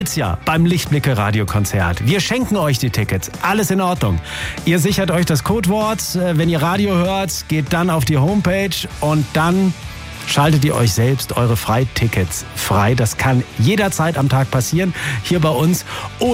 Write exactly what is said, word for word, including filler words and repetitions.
Ja, beim Lichtblicke Radiokonzert. Wir schenken euch die Tickets. Alles in Ordnung. Ihr sichert euch das Codewort. Wenn ihr Radio hört, geht dann auf die Homepage und dann schaltet ihr euch selbst eure Freitickets frei. Das kann jederzeit am Tag passieren. Hier bei uns.